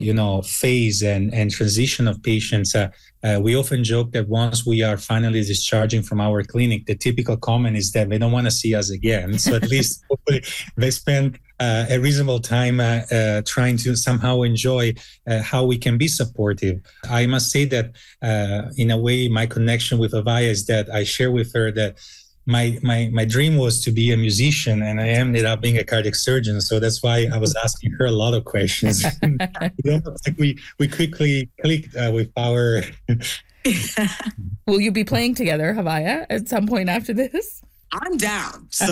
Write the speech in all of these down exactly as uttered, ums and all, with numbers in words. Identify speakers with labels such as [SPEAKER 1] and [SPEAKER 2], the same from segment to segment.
[SPEAKER 1] you know, phase and, and transition of patients, uh, uh, we often joke that once we are finally discharging from our clinic, the typical comment is that they don't want to see us again. So at least hopefully they spend uh, a reasonable time uh, uh, trying to somehow enjoy uh, how we can be supportive. I must say that uh, in a way, my connection with Avaya is that I share with her that My, my my dream was to be a musician, and I ended up being a cardiac surgeon. So that's why I was asking her a lot of questions. You know, like we we quickly clicked uh, with our.
[SPEAKER 2] Will you be playing together, Havaya, at some point after this?
[SPEAKER 3] I'm down. So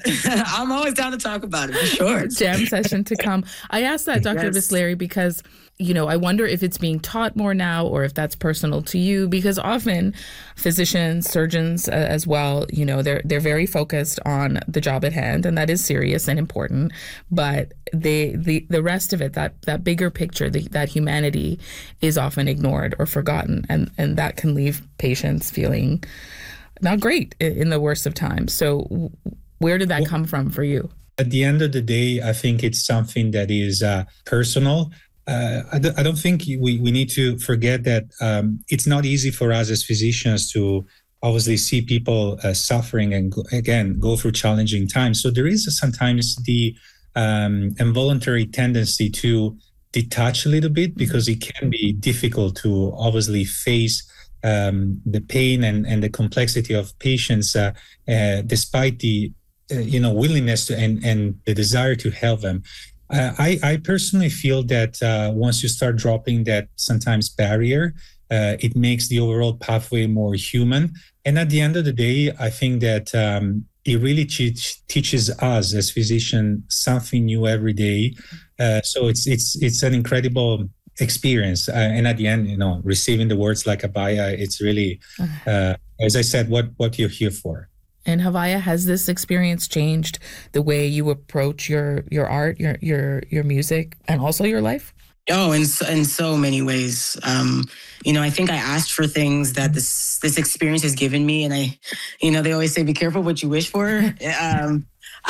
[SPEAKER 3] I'm always down to talk about it, for sure.
[SPEAKER 2] Jam session to come. I asked that, Doctor
[SPEAKER 3] Yes.
[SPEAKER 2] Bislary, because, you know, I wonder if it's being taught more now or if that's personal to you, because often physicians, surgeons uh, as well, you know, they're they're very focused on the job at hand, and that is serious and important. But they the the rest of it, that that bigger picture, the, that humanity is often ignored or forgotten, and, and that can leave patients feeling not great in the worst of times. So where did that come from for you?
[SPEAKER 1] At the end of the day, I think it's something that is uh, personal. Uh, I, d- I don't think we, we need to forget that um, it's not easy for us as physicians to obviously see people uh, suffering and, go, again, go through challenging times. So there is sometimes the um, involuntary tendency to detach a little bit, because it can be difficult to obviously face Um, the pain and, and the complexity of patients, uh, uh, despite the uh, you know willingness to, and, and the desire to help them. Uh, I, I personally feel that uh, once you start dropping that sometimes barrier, uh, it makes the overall pathway more human. And at the end of the day, I think that um, it really teach, teaches us as physicians something new every day. Uh, so it's it's it's an incredible experience, uh, and at the end, you know, receiving the words like Avaya, it's really, uh, as I said, what what you're here for.
[SPEAKER 2] And Havaya, has this experience changed the way you approach your your art, your your your music, and also your life?
[SPEAKER 3] Oh, in so, in so many ways. Um, you know, I think I asked for things that this this experience has given me, and I, you know, they always say, "Be careful what you wish for." um,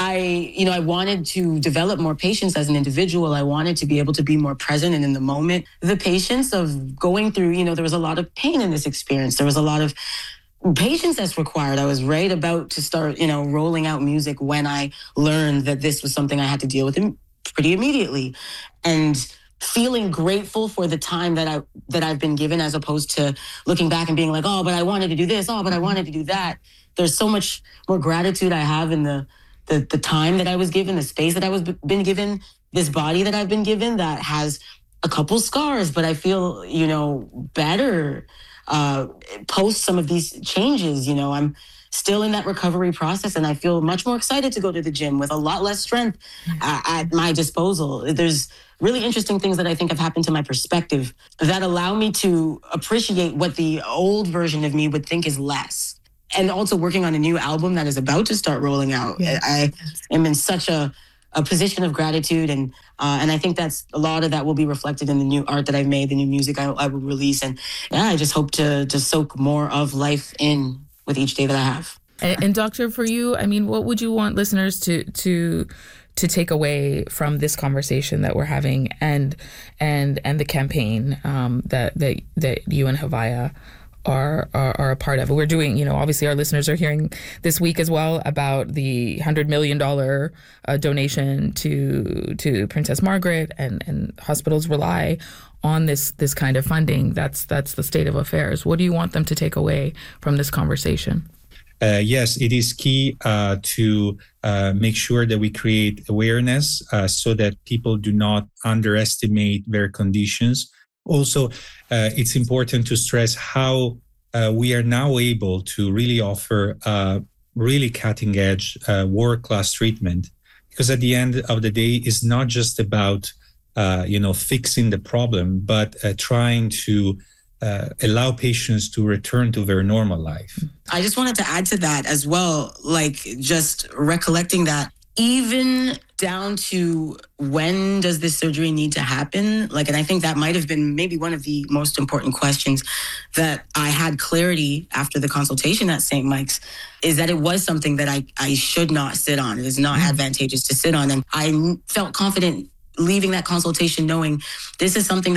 [SPEAKER 3] I, you know, I wanted to develop more patience as an individual. I wanted to be able to be more present and in the moment. The patience of going through, you know, there was a lot of pain in this experience. There was a lot of patience that's required. I was right about to start, you know, rolling out music when I learned that this was something I had to deal with pretty immediately. And feeling grateful for the time that I that I've been given, as opposed to looking back and being like, oh, but I wanted to do this. Oh, but I wanted to do that. There's so much more gratitude I have in the the the time that I was given, the space that I was been given, this body that I've been given that has a couple scars, but I feel, you know, better uh, post some of these changes. You know, I'm still in that recovery process, and I feel much more excited to go to the gym with a lot less strength uh, at my disposal. There's really interesting things that I think have happened to my perspective that allow me to appreciate what the old version of me would think is less. And also working on a new album that is about to start rolling out. Yes. I am in such a, a position of gratitude, and uh, and I think that's a lot of that will be reflected in the new art that I've made, the new music I, I will release, and yeah, I just hope to to soak more of life in with each day that I have.
[SPEAKER 2] And, and Doctor, for you, I mean, what would you want listeners to to to take away from this conversation that we're having, and and and the campaign um, that that that you and Havaya Are, are are a part of it? We're doing, you know, obviously our listeners are hearing this week as well about the one hundred million dollars uh, donation to to Princess Margaret, and, and hospitals rely on this this kind of funding. That's that's the state of affairs. What do you want them to take away from this conversation?
[SPEAKER 1] Uh, yes, it is key uh, to uh, make sure that we create awareness uh, so that people do not underestimate their conditions. Also, uh, it's important to stress how uh, we are now able to really offer uh, really cutting-edge, uh, world-class treatment. Because at the end of the day, it's not just about, uh, you know, fixing the problem, but uh, trying to uh, allow patients to return to their normal life.
[SPEAKER 3] I just wanted to add to that as well, like just recollecting that even down to when does this surgery need to happen? Like, and I think that might have been maybe one of the most important questions that I had clarity after the consultation at Saint Mike's, is that it was something that I, I should not sit on. It is not mm-hmm. advantageous to sit on. And I felt confident leaving that consultation knowing this is something that